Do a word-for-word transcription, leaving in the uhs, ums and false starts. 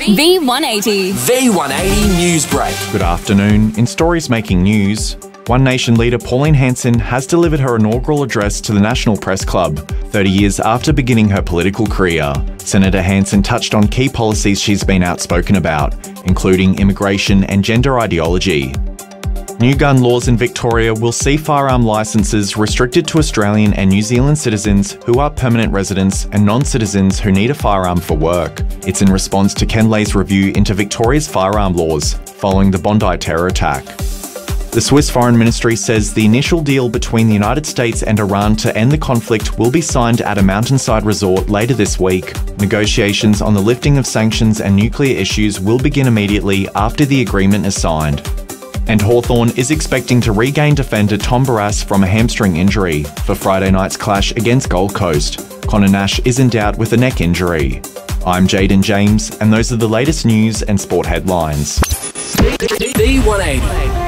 V one eighty. V one eighty News Break. Good afternoon. In stories making news, One Nation leader Pauline Hanson has delivered her inaugural address to the National Press Club, thirty years after beginning her political career. Senator Hanson touched on key policies she's been outspoken about, including immigration and gender ideology. New gun laws in Victoria will see firearm licences restricted to Australian and New Zealand citizens who are permanent residents and non-citizens who need a firearm for work. It's in response to Ken Lay's review into Victoria's firearm laws following the Bondi terror attack. The Swiss Foreign Ministry says the initial deal between the United States and Iran to end the conflict will be signed at a mountainside resort later this week. Negotiations on the lifting of sanctions and nuclear issues will begin immediately after the agreement is signed. And Hawthorn is expecting to regain defender Tom Barrass from a hamstring injury for Friday night's clash against Gold Coast. Connor Nash is in doubt with a neck injury. I'm Jaden James, and those are the latest news and sport headlines. V one eighty.